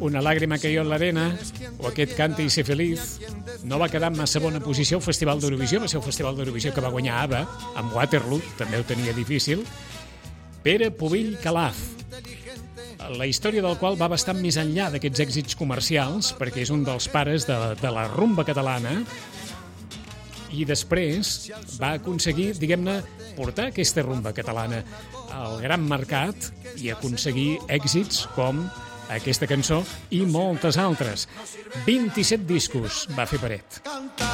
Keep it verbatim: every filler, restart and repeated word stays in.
Una làgrima cayó en l'arena, o aquest Canta y sé feliz, no va quedar en massa bona posició al Festival d'Eurovisió. Va ser el Festival d'Eurovisió que va guanyar ABBA, amb Waterloo, també ho tenia difícil. Pere Pubill Calaf, la història del qual va bastant més enllà d'aquests èxits comercials, perquè és un dels pares de, de la rumba catalana, i després va aconseguir, diguem-ne, portar aquesta rumba catalana al gran mercat i aconseguir èxits com aquesta cançó i moltes altres. vint-i-set discos va fer Peret.